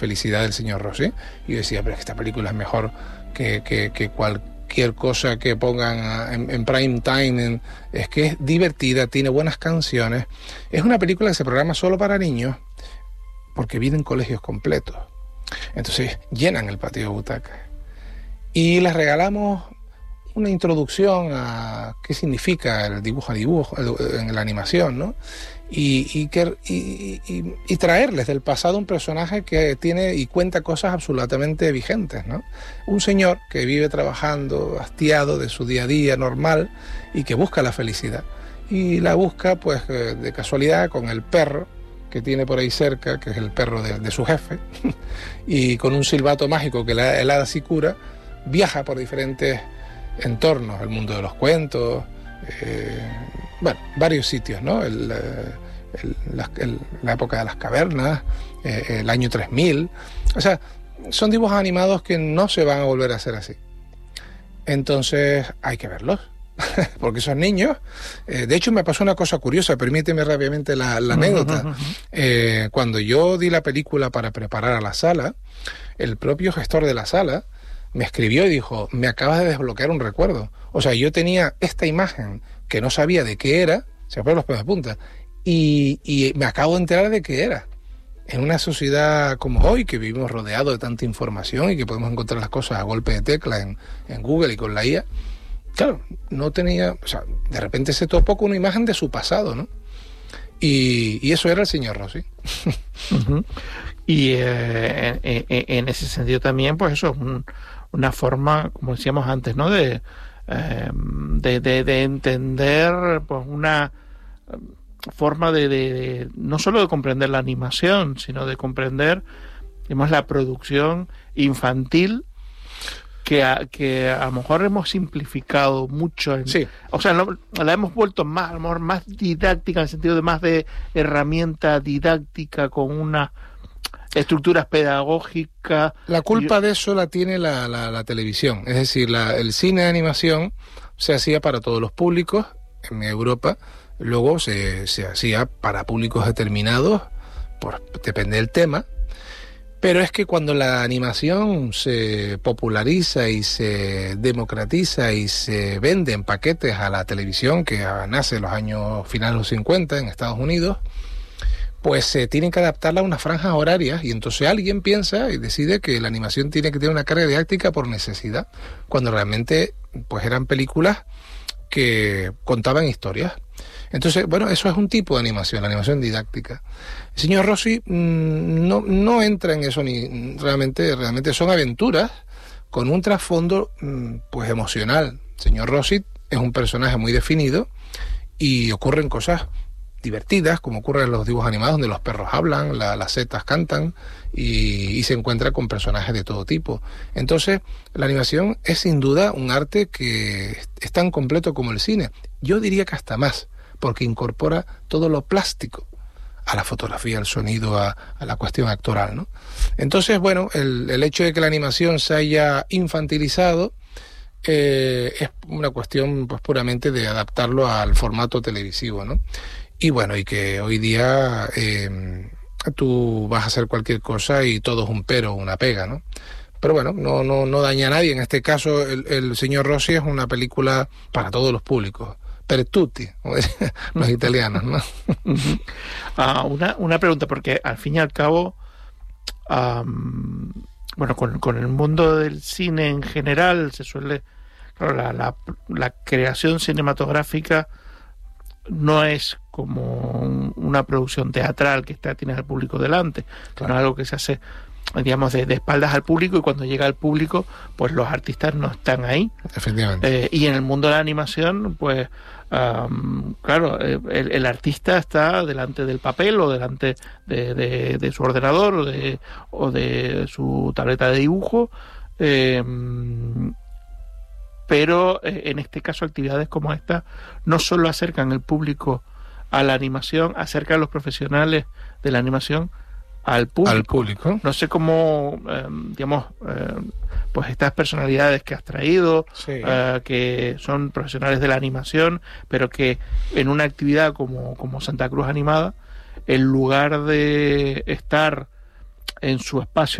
Felicidad del señor Rossi. Y yo decía, pero es que esta película es mejor que cualquier cosa que pongan en prime time. Es que es divertida, tiene buenas canciones. Es una película que se programa solo para niños porque vienen colegios completos. Entonces llenan el patio de butacas. Y les regalamos una introducción a qué significa el dibujo a dibujo en la animación, ¿no? Y traerles del pasado un personaje que tiene y cuenta cosas absolutamente vigentes, ¿no? Un señor que vive trabajando hastiado de su día a día normal y que busca la felicidad. Y la busca, pues, de casualidad con el perro que tiene por ahí cerca, que es el perro de su jefe, y con un silbato mágico que el hada Sikura viaja por diferentes entornos, el mundo de los cuentos, varios sitios, ¿no? La época de las cavernas, el año 3000. O sea, son dibujos animados que no se van a volver a hacer así. Entonces hay que verlos, porque esos niños... de hecho, me pasó una cosa curiosa, permíteme rápidamente la anécdota. Cuando yo di la película para preparar a la sala, el propio gestor de la sala me escribió y dijo, me acabas de desbloquear un recuerdo. O sea, yo tenía esta imagen que no sabía de qué era, se me ponen los pelos de punta, y me acabo de enterar de qué era. En una sociedad como hoy, que vivimos rodeados de tanta información y que podemos encontrar las cosas a golpe de tecla en Google y con la IA, claro, no tenía... O sea, de repente se topó con una imagen de su pasado, ¿no? Y eso era el señor Rossi. Y en ese sentido también, pues eso, una forma, como decíamos antes, ¿no? De entender, pues, una forma de no solo de comprender la animación, sino de comprender, digamos, la producción infantil que a lo mejor hemos simplificado mucho. Sí. O sea, la hemos vuelto más, a lo mejor más didáctica, en el sentido de más de herramienta didáctica con una estructuras pedagógicas. La culpa de eso la tiene la televisión. Es decir, el cine de animación se hacía para todos los públicos en Europa. Luego se hacía para públicos determinados, depende del tema. Pero es que cuando la animación se populariza y se democratiza y se vende en paquetes a la televisión, que nace en los años finales de los 50 en Estados Unidos, pues se tienen que adaptarla a unas franjas horarias, y entonces alguien piensa y decide que la animación tiene que tener una carga didáctica por necesidad, cuando realmente pues eran películas que contaban historias. Entonces, bueno, eso es un tipo de animación, la animación didáctica. El señor Rossi no entra en eso, ni realmente son aventuras con un trasfondo pues emocional. El señor Rossi es un personaje muy definido y ocurren cosas divertidas, como ocurre en los dibujos animados, donde los perros hablan, las setas cantan y se encuentra con personajes de todo tipo. Entonces, la animación es sin duda un arte que es tan completo como el cine. Yo diría que hasta más, porque incorpora todo lo plástico a la fotografía, al sonido, a la cuestión actoral, ¿no? Entonces, bueno, el hecho de que la animación se haya infantilizado es una cuestión pues puramente de adaptarlo al formato televisivo, ¿no? Y bueno, y que hoy día tú vas a hacer cualquier cosa y todo es un pero o una pega, ¿no? Pero bueno, no daña a nadie. En este caso, el señor Rossi es una película para todos los públicos. Per tutti, como dicen los italianos, ¿no? Una pregunta, porque al fin y al cabo, bueno, con el mundo del cine en general se suele... Claro, la creación cinematográfica no es como una producción teatral que tienes al público delante, claro. No es algo que se hace, digamos, de espaldas al público, y cuando llega al público, pues los artistas no están ahí. Efectivamente. Y en el mundo de la animación, pues, claro, el artista está delante del papel o delante de su ordenador o de su tableta de dibujo, pero en este caso actividades como esta no solo acercan el público a la animación, acercan a los profesionales de la animación al público. No sé cómo, digamos, pues estas personalidades que has traído, sí, que son profesionales de la animación, pero que en una actividad como Santa Cruz Animada, en lugar de estar en su espacio